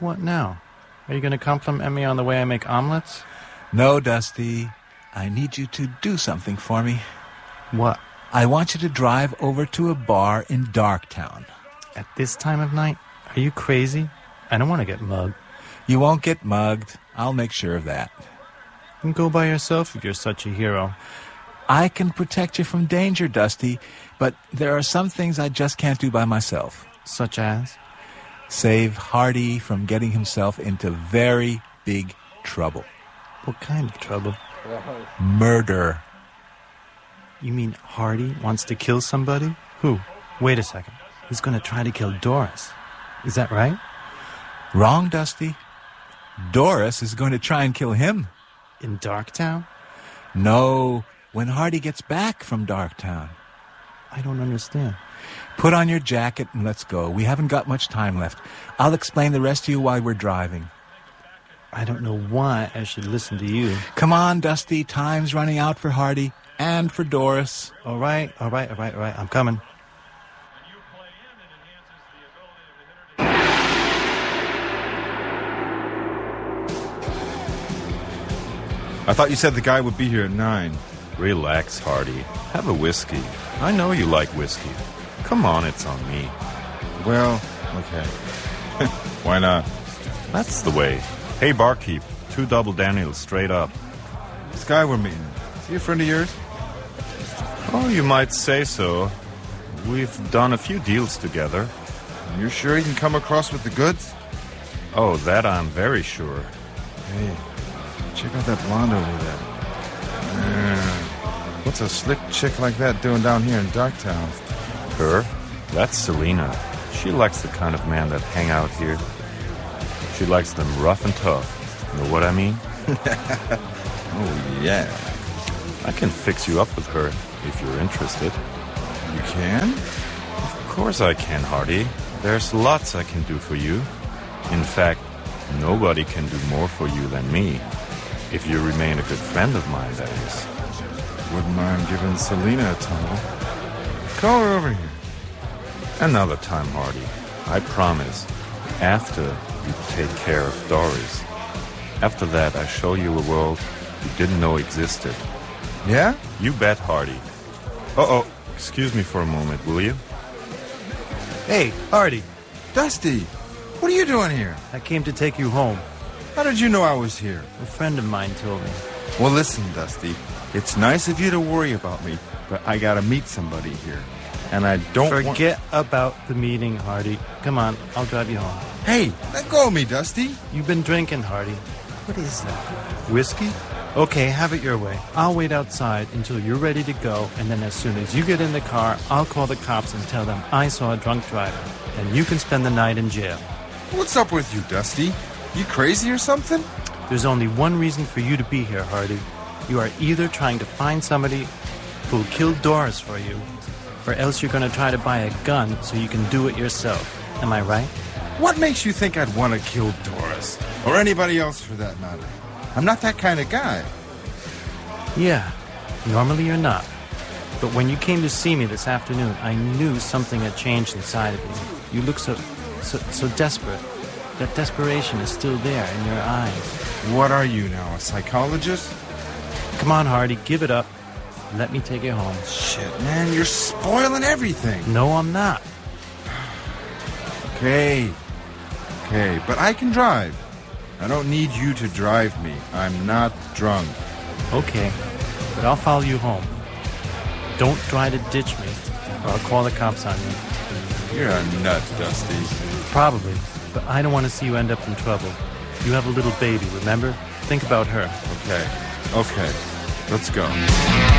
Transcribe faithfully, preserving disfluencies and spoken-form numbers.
What now? Are you going to compliment me on the way I make omelets? No, Dusty. I need you to do something for me. What? I want you to drive over to a bar in Darktown. At this time of night? Are you crazy? I don't want to get mugged. You won't get mugged. I'll make sure of that. You can go by yourself if you're such a hero. I can protect you from danger, Dusty, but there are some things I just can't do by myself. Such as? Save Hardy from getting himself into very big trouble. What kind of trouble? Murder. You mean Hardy wants to kill somebody? Who? Wait a second. He's going to try to kill Doris. Is that right? Wrong, Dusty. Doris is going to try and kill him. In Darktown? No, when Hardy gets back from Darktown. I don't understand. Put on your jacket and let's go. We haven't got much time left. I'll explain the rest to you while we're driving. I don't know why I should listen to you. Come on, Dusty. Time's running out for Hardy and for Doris. All right, all right, all right, all right. I'm coming. I thought you said the guy would be here at nine. Relax, Hardy. Have a whiskey. I know you like whiskey. Come on, it's on me. Well, okay. Why not? That's the way. Hey, barkeep. Two double Daniels straight up. This guy we're meeting, is he a friend of yours? Oh, you might say so. We've done a few deals together. You're sure he can come across with the goods? Oh, that I'm very sure. Hey, check out that blonde over there. Man, what's a slick chick like that doing down here in Darktown? Her? That's Selena. She likes the kind of man that hang out here. She likes them rough and tough. Know what I mean? Oh, yeah. I can fix you up with her if you're interested. You can? Of course I can, Hardy. There's lots I can do for you. In fact, nobody can do more for you than me. If you remain a good friend of mine, that is. Wouldn't mind giving Selena a tunnel. Call her over here. Another time, Hardy. I promise. After you take care of Doris. After that, I show you a world you didn't know existed. Yeah? You bet, Hardy. Uh-oh. Excuse me for a moment, will you? Hey, Hardy. Dusty, what are you doing here? I came to take you home. How did you know I was here? A friend of mine told me. Well, listen, Dusty. It's nice of you to worry about me, but I gotta meet somebody here. And I don't Forget want... about the meeting, Hardy. Come on, I'll drive you home. Hey, let go of me, Dusty. You've been drinking, Hardy. What is that? Whiskey? Okay, have it your way. I'll wait outside until you're ready to go, and then as soon as you get in the car, I'll call the cops and tell them I saw a drunk driver. And you can spend the night in jail. What's up with you, Dusty? You crazy or something? There's only one reason for you to be here, Hardy. You are either trying to find somebody who'll kill Doris for you, or else you're going to try to buy a gun so you can do it yourself. Am I right? What makes you think I'd want to kill Doris? Or anybody else for that matter? I'm not that kind of guy. Yeah, normally you're not. But when you came to see me this afternoon, I knew something had changed inside of you. You look so, so, so desperate. That desperation is still there in your eyes. What are you now, a psychologist? Come on, Hardy, give it up. Let me take you home. Shit, man, you're spoiling everything. No, I'm not. Okay. Okay, but I can drive. I don't need you to drive me. I'm not drunk. Okay, but I'll follow you home. Don't try to ditch me, or I'll call the cops on you. You're a nut, Dusty. Probably, but I don't want to see you end up in trouble. You have a little baby, remember? Think about her. Okay, okay. Let's go.